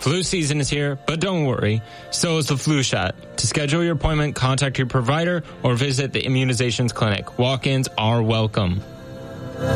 Flu season is here, but don't worry, so is the flu shot. To schedule your appointment, contact your provider or visit the immunizations clinic. Walk-ins are welcome.